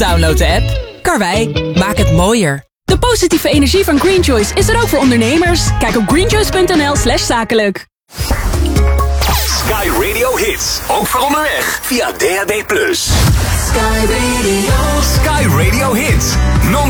download de app. Karwei, maak het mooier. De positieve energie van Green Choice is er ook voor ondernemers. Kijk op greenchoice.nl/zakelijk. Sky Radio Hits. Ook voor onderweg via DAB+. Sky Radio. Sky Radio Hits. Non